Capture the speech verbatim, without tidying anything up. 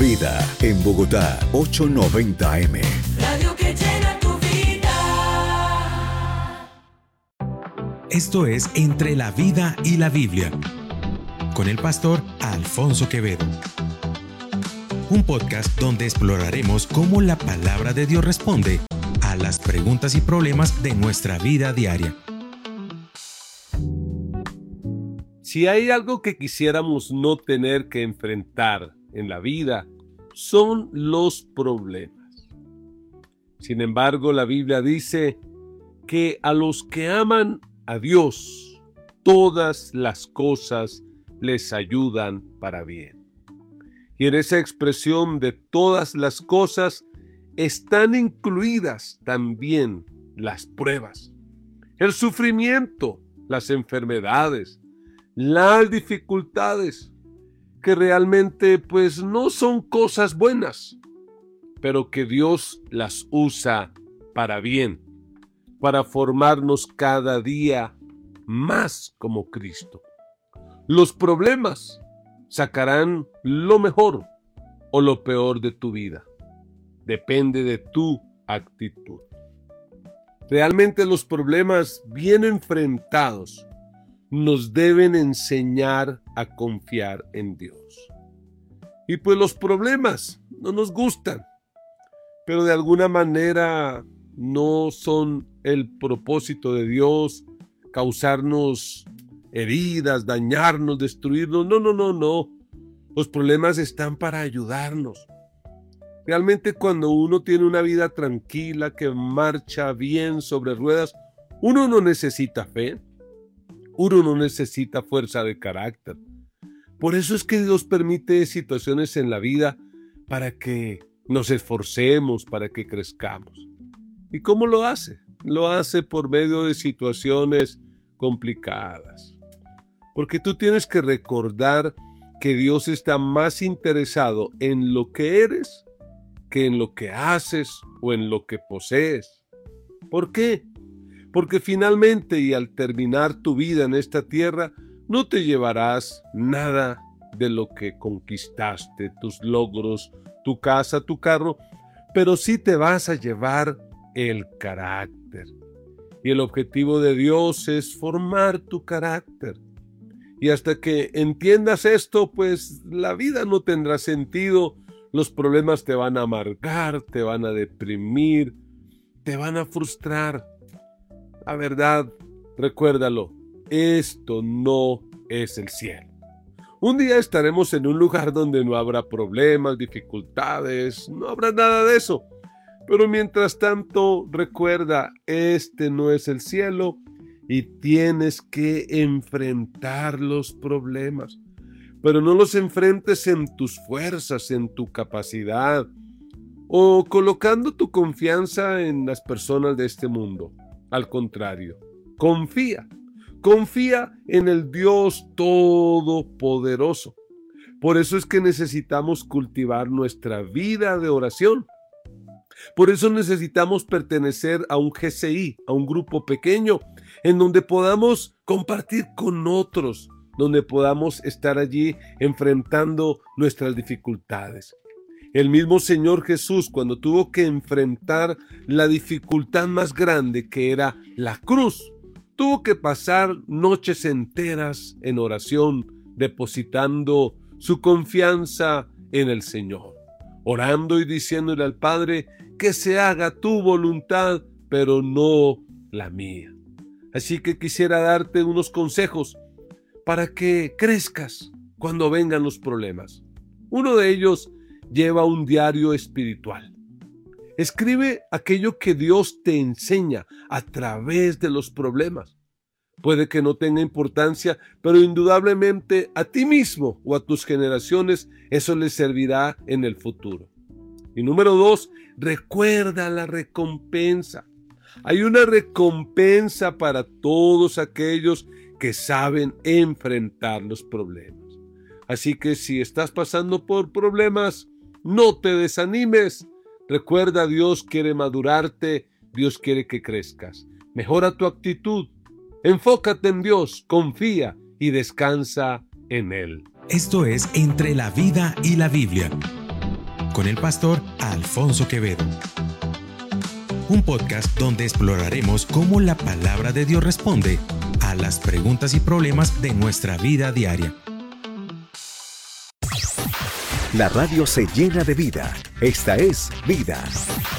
Vida en Bogotá, ochocientos noventa A M. Radio que llena tu vida. Esto es Entre la Vida y la Biblia, con el pastor Alfonso Quevedo. Un podcast donde exploraremos cómo la palabra de Dios responde a las preguntas y problemas de nuestra vida diaria. Si hay algo que quisiéramos no tener que enfrentar en la vida, son los problemas. Sin embargo, la Biblia dice que a los que aman a Dios, todas las cosas les ayudan para bien. Y en esa expresión de todas las cosas están incluidas también las pruebas, el sufrimiento, las enfermedades, las dificultades, que realmente pues no son cosas buenas, pero que Dios las usa para bien, para formarnos cada día más como Cristo. Los problemas sacarán lo mejor o lo peor de tu vida. Depende de tu actitud. Realmente los problemas bien enfrentados nos deben enseñar a confiar en Dios. Y pues los problemas no nos gustan, pero de alguna manera no son el propósito de Dios causarnos heridas, dañarnos, destruirnos. No, no, no, no. Los problemas están para ayudarnos. Realmente cuando uno tiene una vida tranquila, que marcha bien sobre ruedas, uno no necesita fe. Uno no necesita fuerza de carácter. Por eso es que Dios permite situaciones en la vida para que nos esforcemos, para que crezcamos. ¿Y cómo lo hace? Lo hace por medio de situaciones complicadas. Porque tú tienes que recordar que Dios está más interesado en lo que eres que en lo que haces o en lo que posees. ¿Por qué? Porque finalmente y al terminar tu vida en esta tierra, no te llevarás nada de lo que conquistaste, tus logros, tu casa, tu carro, pero sí te vas a llevar el carácter. Y el objetivo de Dios es formar tu carácter. Y hasta que entiendas esto, pues la vida no tendrá sentido, los problemas te van a amargar, te van a deprimir, te van a frustrar. La verdad, recuérdalo, esto no es el cielo. Un día estaremos en un lugar donde no habrá problemas, dificultades, no habrá nada de eso. Pero mientras tanto, recuerda, este no es el cielo y tienes que enfrentar los problemas. Pero no los enfrentes en tus fuerzas, en tu capacidad o colocando tu confianza en las personas de este mundo. Al contrario, confía, confía en el Dios Todopoderoso. Por eso es que necesitamos cultivar nuestra vida de oración. Por eso necesitamos pertenecer a un G C I, a un grupo pequeño, en donde podamos compartir con otros, donde podamos estar allí enfrentando nuestras dificultades. El mismo Señor Jesús, cuando tuvo que enfrentar la dificultad más grande, que era la cruz, tuvo que pasar noches enteras en oración, depositando su confianza en el Señor, orando y diciéndole al Padre que se haga tu voluntad, pero no la mía. Así que quisiera darte unos consejos para que crezcas cuando vengan los problemas. Uno de ellos: lleva un diario espiritual. Escribe aquello que Dios te enseña a través de los problemas. Puede que no tenga importancia, pero indudablemente a ti mismo o a tus generaciones eso les servirá en el futuro. Y número dos, recuerda la recompensa. Hay una recompensa para todos aquellos que saben enfrentar los problemas. Así que si estás pasando por problemas, no te desanimes. Recuerda, Dios quiere madurarte, Dios quiere que crezcas. Mejora tu actitud, enfócate en Dios, confía y descansa en Él. Esto es Entre la Vida y la Biblia, con el pastor Alfonso Quevedo. Un podcast donde exploraremos cómo la palabra de Dios responde a las preguntas y problemas de nuestra vida diaria. La radio se llena de vida. Esta es Vida.